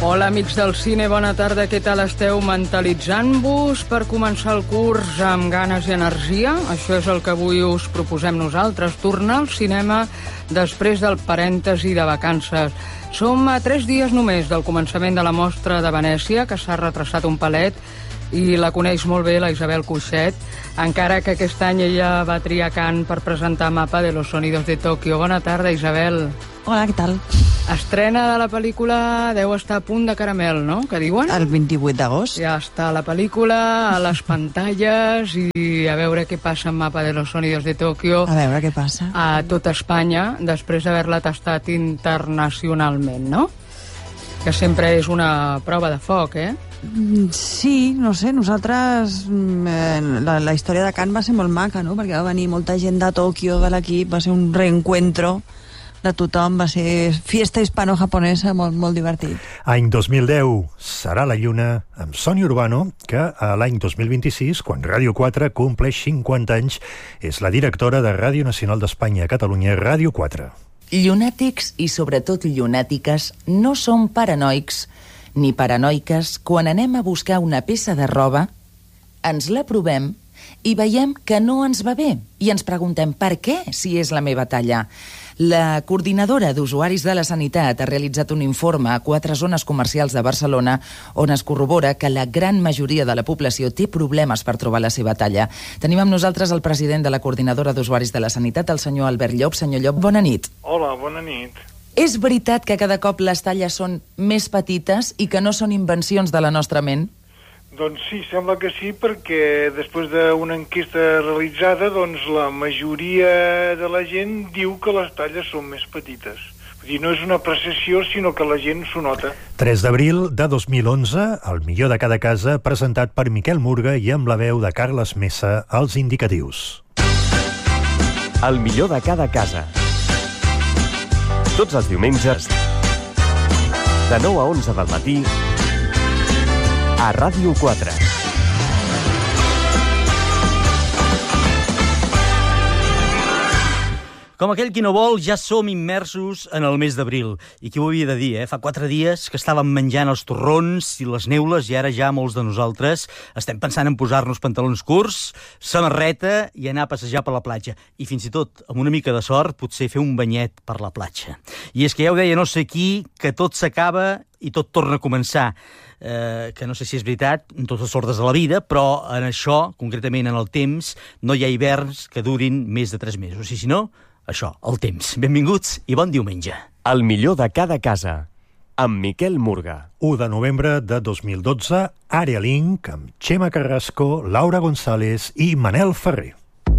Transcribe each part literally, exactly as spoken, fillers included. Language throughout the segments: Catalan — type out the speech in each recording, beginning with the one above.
Hola, amics del cine, bona tarda. Què tal esteu? Mentalitzant-vos per començar el curs amb ganes i energia? Això és el que avui us proposem nosaltres, tornar al cinema després del parèntesi de vacances. Som a tres dies només del començament de la Mostra de Venècia, que s'ha retrasat un palet, i la coneix molt bé la Isabel Cuixet, encara que aquest any ella va triar Cannes per presentar Mapa de los Sonidos de Tokio. Bona tarda, Isabel. Hola, què tal? Estrena de la pel·lícula deu estar a punt de caramel, no?, que diuen? El vint-i-vuit d'agost. Ja està la pel·lícula, a les pantalles, i a veure què passa amb Mapa de los Sonidos de Tokio. A veure què passa. A tot Espanya, després d'haver-la tastat internacionalment, no? Que sempre és una prova de foc, eh? Sí, no sé, nosaltres... Eh, la, la història de Cannes va ser molt maca, no?, perquè va venir molta gent de Tòquio, de l'equip, va ser un reencuentro de tothom, va ser fiesta hispano-japonesa, molt, molt divertit. Any dos mil deu, Serà la lluna, amb Sonia Urbano, que a l'any dos mil vint-i-sis, quan Ràdio quatre compleix cinquanta anys, és la directora de Ràdio Nacional d'Espanya a Catalunya, Ràdio quatre. Llunàtics i sobretot llunàtiques no som paranoics ni paranoiques quan anem a buscar una peça de roba, ens la provem i veiem que no ens va bé i ens preguntem per què, si és la meva talla. La coordinadora d'usuaris de la sanitat ha realitzat un informe a quatre zones comercials de Barcelona on es corrobora que la gran majoria de la població té problemes per trobar la seva talla. Tenim amb nosaltres el president de la coordinadora d'usuaris de la sanitat, el senyor Albert Llop. Senyor Llop, bona nit. Hola, bona nit. És veritat que cada cop les talles són més petites i que no són invencions de la nostra ment? Doncs sí, sembla que sí, perquè després d'una enquesta realitzada, doncs la majoria de la gent diu que les talles són més petites. Vull dir, no és una apreciació, sinó que la gent s'ho nota. tres d'abril de dos mil onze, el millor de cada casa, presentat per Miquel Murga i amb la veu de Carles Mesa, als indicatius. El millor de cada casa. Tots els diumenges, de nou a onze del matí, a Ràdio quatre. Com aquell qui no vol, ja som immersos en el mes d'abril. I qui ho havia de dir, eh? Fa quatre dies que estàvem menjant els torrons i les neules i ara ja molts de nosaltres estem pensant en posar-nos pantalons curts, samarreta i anar a passejar per la platja. I fins i tot, amb una mica de sort, potser fer un banyet per la platja. I és que ja ho deia no sé qui, que tot s'acaba i tot torna a començar. Eh, que no sé si és veritat en totes les ordres de la vida, però en això, concretament en el temps, no hi ha hiverns que durin més de tres mesos. I si no, això, el temps. Benvinguts i bon diumenge. El millor de cada casa, amb Miquel Murga. u de novembre de dos mil dotze, Àrea Link, amb Xema Carrasco, Laura González i Manel Ferrer.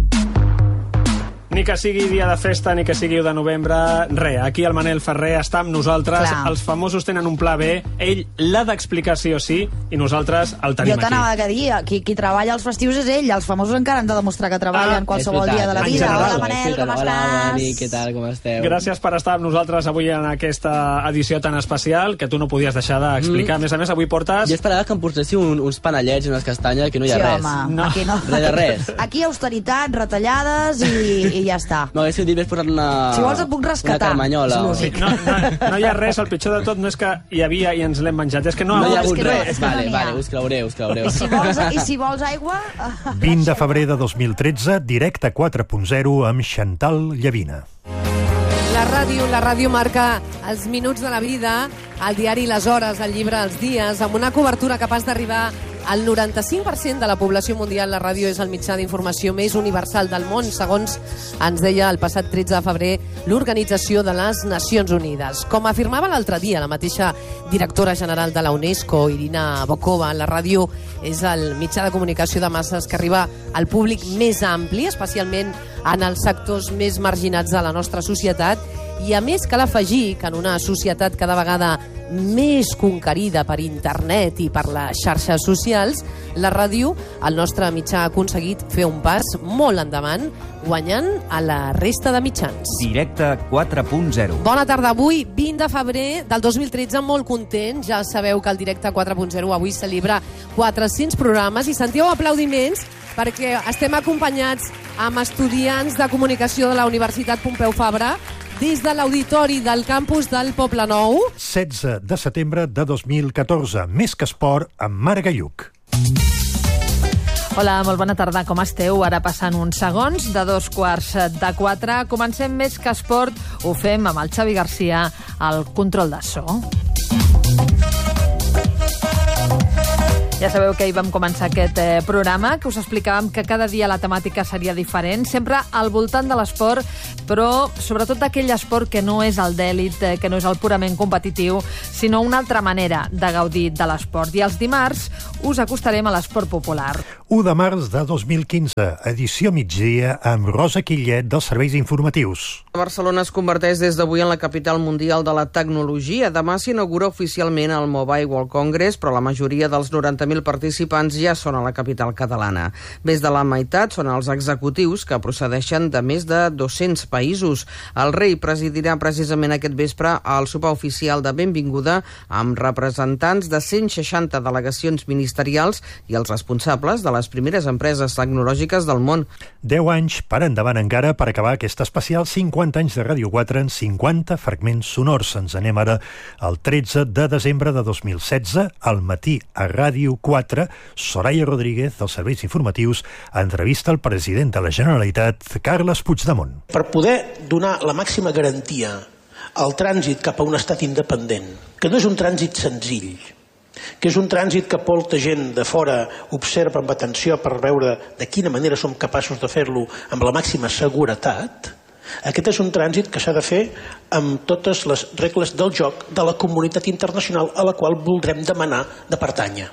Ni que sigui dia de festa, ni que sigui u de novembre, res. Aquí el Manel Ferrer està amb nosaltres. Clar. Els famosos tenen un pla B. Ell l'ha d'explicar sí o sí, i nosaltres el tenim jo aquí. Jo t'anava a dir, qui, qui treballa els festius és ell. Els famosos encara han de demostrar que treballen Ah, qualsevol dia de la en vida. general. Hola, Manel, com Hola, estàs? Mani, què tal, com esteu? Gràcies per estar amb nosaltres avui en aquesta edició tan especial que tu no podies deixar d'explicar. Mm. A més a més, avui portes... Jo esperava que em portéssiu un, uns panellets i unes castanyes, que no hi ha Sí, res. home, No. aquí no. Res de res. Aquí austeritat, retallades i, i ja està. M'haguéssiu dit, ves posar una... Si vols et puc rescatar. Una carmanyola. És Sí, no, no, no hi ha res, el pitjor de tot no és que hi havia i ens l'hem menjat, és que no... No hi ha és hagut que no, res. és que no Vale, n'hi ha. vale, us creuré, us creuré. I si vols, i si vols aigua... vint de febrer de dos mil tretze, Directe quatre punt zero amb Chantal Llavina. La ràdio, la ràdio marca els minuts de la vida, el diari Les Hores, el llibre Els Dies, amb una cobertura capaç d'arribar al noranta-cinc per cent de la població mundial. La ràdio és el mitjà d'informació més universal del món, segons ens deia el passat tretze de febrer l'Organització de les Nacions Unides. Com afirmava l'altre dia la mateixa directora general de la UNESCO, Irina Bokova, la ràdio és el mitjà de comunicació de masses que arriba al públic més ampli, especialment en els sectors més marginats de la nostra societat, i a més cal afegir que en una societat cada vegada més conquerida per internet i per les xarxes socials, la ràdio, el nostre mitjà, ha aconseguit fer un pas molt endavant, guanyant a la resta de mitjans. Directe quatre punt zero. Bona tarda. Avui, vint de febrer del dos mil tretze, molt content. Ja sabeu que el Directe quatre punt zero avui celebra quatre-cents programes i sentíeu aplaudiments perquè estem acompanyats amb estudiants de comunicació de la Universitat Pompeu Fabra des de l'auditori del campus del Poblenou. setze de setembre de dos mil catorze. Més que esport amb Marc Gallluc. Hola, molt bona tarda, com esteu? Ara passant uns segons de dos quarts de quatre. Comencem Més que esport. Ho fem amb el Xavi Garcia al control de so. Ja sabeu que ahir vam començar aquest eh, programa, que us explicàvem que cada dia la temàtica seria diferent, sempre al voltant de l'esport, però sobretot d'aquell esport que no és el d'èlit, eh, que no és el purament competitiu, sinó una altra manera de gaudir de l'esport. I els dimarts us acostarem a l'esport popular. u de març de dos mil quinze, edició migdia amb Rosa Quillet dels Serveis Informatius. Barcelona es converteix des d'avui en la capital mundial de la tecnologia. Demà s'inaugura oficialment el Mobile World Congress, però la majoria dels noranta mil participants ja són a la capital catalana. Més de la meitat són els executius que procedeixen de més de dos-cents països. El rei presidirà precisament aquest vespre el sopar oficial de benvinguda amb representants de cent seixanta delegacions ministerials i els responsables de les primeres empreses tecnològiques del món. Deu anys per endavant encara per acabar aquest especial cinquanta anys de Ràdio quatre en cinquanta fragments sonors. Ens anem ara el tretze de desembre de dos mil setze, al matí a Ràdio quatre, Soraya Rodríguez, dels Serveis Informatius, entrevista al president de la Generalitat, Carles Puigdemont. Per poder donar la màxima garantia al trànsit cap a un estat independent, que no és un trànsit senzill, que és un trànsit que molta gent de fora observa amb atenció per veure de quina manera som capaços de fer-lo amb la màxima seguretat, aquest és un trànsit que s'ha de fer amb totes les regles del joc de la comunitat internacional a la qual voldrem demanar de pertànyer.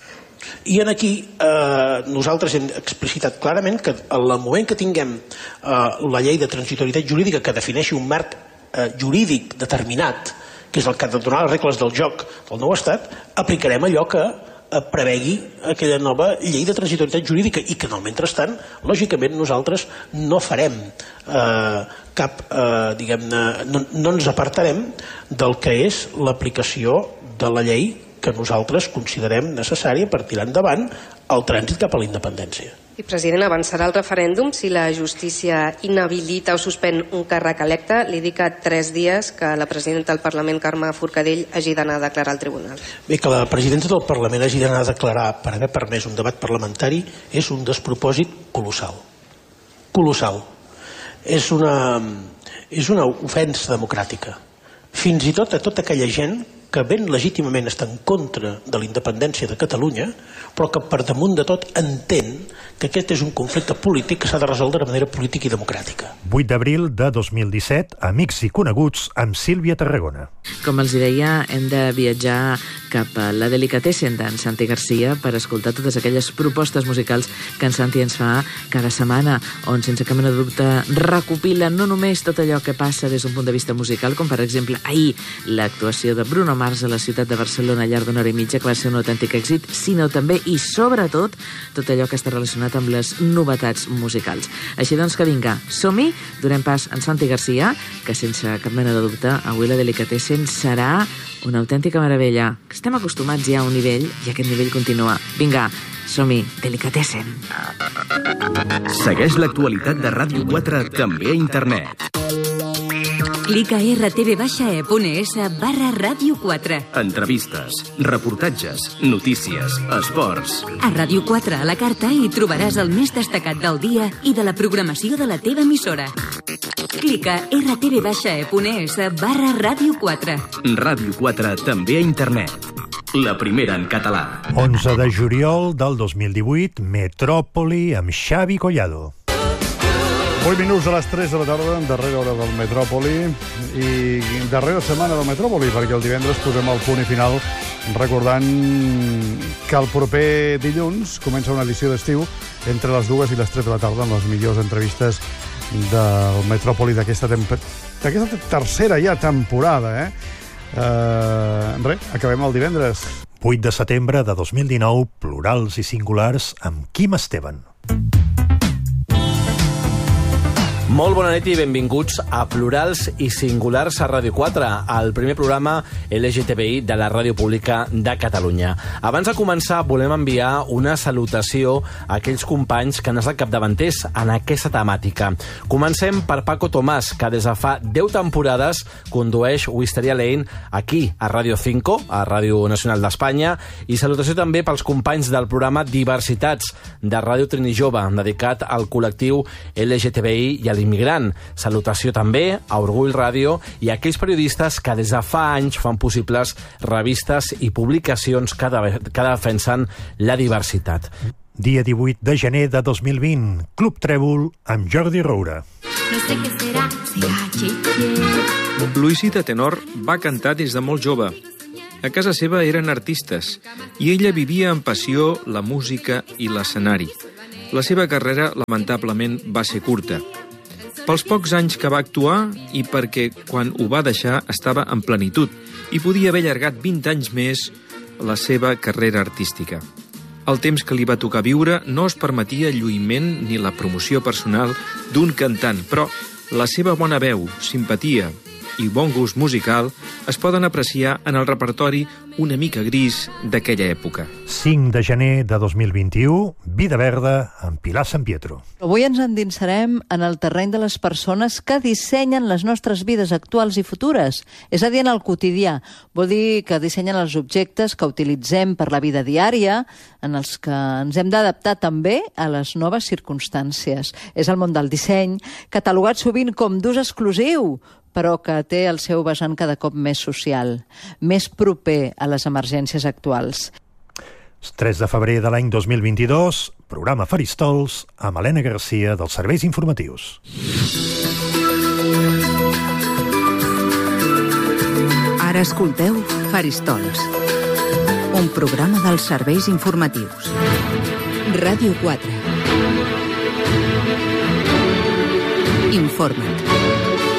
I en aquí eh, nosaltres hem explicitat clarament que en el moment que tinguem eh, la llei de transitorietat jurídica que defineixi un marc eh, jurídic determinat, que és el que ha de donar les regles del joc del nou estat, aplicarem allò que eh, prevegui aquella nova llei de transitorietat jurídica i que en el mentrestant, lògicament, nosaltres no farem eh, cap, eh, diguem-ne, no, no ens apartarem del que és l'aplicació de la llei que nosaltres considerem necessària per tirar endavant el trànsit cap a la independència. I, president, avançarà el referèndum si la justícia inhabilita o suspèn un càrrec electe? Li dic a tres dies que la presidenta del Parlament, Carme Forcadell, hagi d'anar a declarar al tribunal. Bé, que la presidenta del Parlament hagi d'anar a declarar per haver permès un debat parlamentari és un despropòsit colossal. Colossal. És una, és una ofensa democràtica. Fins i tot a tota aquella gent que ben legítimament està en contra de la independència de Catalunya, però que per damunt de tot entén que aquest és un conflicte polític que s'ha de resoldre de manera política i democràtica. vuit d'abril de dos mil disset, Amics i coneguts amb Sílvia Tarragona. Com els deia, hem de viatjar cap a la Delicatessen d'en Santi Garcia per escoltar totes aquelles propostes musicals que en Santi ens fa cada setmana, on sense cap mena de dubte recopila no només tot allò que passa des d'un punt de vista musical, com per exemple ahir l'actuació de Bruno Mars a la ciutat de Barcelona al llarg d'una hora i mitja, que va ser un autèntic èxit, sinó també i sobretot tot allò que està relacionat amb les novetats musicals. Així doncs que vinga, som-hi, donem pas a en Santi Garcia, que sense cap mena de dubte avui la Delicatessen serà una autèntica meravella. Estem acostumats ja a un nivell i aquest nivell continua. Vinga, som-hi, Delicatessen. Segueix l'actualitat de Ràdio quatre també a internet. Clica a erre te ve baixa e punt es barra Ràdio quatre. Entrevistes, reportatges, notícies, esports. A Ràdio quatre a la carta hi trobaràs el més destacat del dia i de la programació de la teva emissora. Clica a erre te ve baixa e punt es barra Ràdio quatre. Ràdio quatre també a internet. La primera en català. onze de juliol del dos mil divuit, Metròpoli amb Xavi Collado. vuit minuts a les tres de la tarda, darrera hora del Metròpoli i darrera setmana del Metròpoli, perquè el divendres posem el punt i final recordant que el proper dilluns comença una edició d'estiu entre les dues i les tres de la tarda amb les millors entrevistes del Metròpoli d'aquesta temp- d'aquesta tercera ja temporada, eh? Uh, res, acabem el divendres. vuit de setembre de dos mil dinou, plurals i singulars amb Quim Esteban. Molt bona nit i benvinguts a Plurals i Singulars a Ràdio quatre, el primer programa L G T B I de la Ràdio Pública de Catalunya. Abans de començar, volem enviar una salutació a aquells companys que han estat capdavanters en aquesta temàtica. Comencem per Paco Tomàs, que des de fa deu temporades condueix Wisteria Lane aquí, a Ràdio cinco, a Ràdio Nacional d'Espanya, i salutació també pels companys del programa Diversitats de Ràdio Trini Jove, dedicat al col·lectiu L G T B I i a l'immigrant. Salutació també a Orgull Ràdio i a aquells periodistes que des de fa anys fan possibles revistes i publicacions que, de, que defensen la diversitat. Dia divuit de gener de dos mil vint, Club Trèvol amb Jordi Roura. No sé què serà, serà che-che. Luisita Tenor va cantar des de molt jove. A casa seva eren artistes i ella vivia amb passió la música i l'escenari. La seva carrera, lamentablement, va ser curta. Pels pocs anys que va actuar i perquè, quan ho va deixar, estava en plenitud i podia haver allargat vint anys més la seva carrera artística. El temps que li va tocar viure no es permetia el lluïment ni la promoció personal d'un cantant, però la seva bona veu, simpatia i bon gust musical es poden apreciar en el repertori una mica gris d'aquella època. cinc de gener de dos mil vint-i-u, Vida Verda amb Pilar San Pietro. Avui ens endinsarem en el terreny de les persones que dissenyen les nostres vides actuals i futures, és a dir, en el quotidià. Vol dir que dissenyen els objectes que utilitzem per la vida diària, en els que ens hem d'adaptar també a les noves circumstàncies. És el món del disseny, catalogat sovint com d'ús exclusiu, però que té el seu vessant cada cop més social, més proper a les emergències actuals. tres de febrer de l'any dos mil vint-i-dos, programa Faristols amb Helena Garcia dels Serveis Informatius. Ara escolteu Faristols, un programa dels Serveis Informatius. Ràdio quatre. Informa't.